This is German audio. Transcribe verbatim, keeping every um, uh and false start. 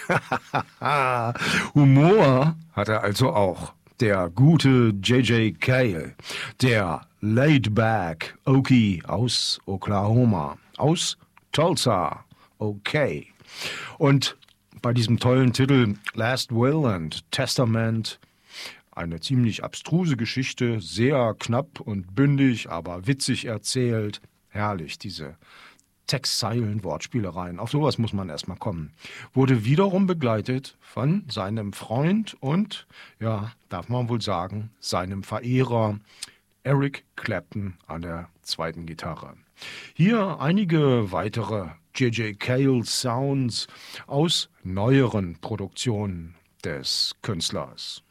Humor hat er also auch. Der gute J J. Cale, der Laidback Okie aus Oklahoma, aus Tulsa, okay. Und bei diesem tollen Titel Last Will and Testament, eine ziemlich abstruse Geschichte, sehr knapp und bündig, aber witzig erzählt. Herrlich, diese Textzeilen, Wortspielereien. Auf sowas muss man erstmal kommen. Wurde wiederum begleitet von seinem Freund und, ja, darf man wohl sagen, seinem Verehrer Eric Clapton an der zweiten Gitarre. Hier einige weitere J J. Cale Sounds aus neueren Produktionen des Künstlers.